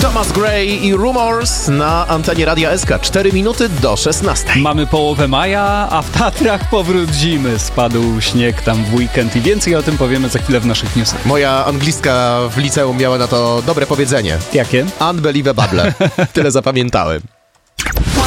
Thomas Gray i Rumors na antenie Radia SK. 4 minuty do 16. Mamy połowę maja, a w Tatrach powrót zimy. Spadł śnieg tam w weekend i więcej o tym powiemy za chwilę w naszych newsach. Moja anglistka w liceum miała na to dobre powiedzenie. Jakie? Unbelievable. Tyle zapamiętałem.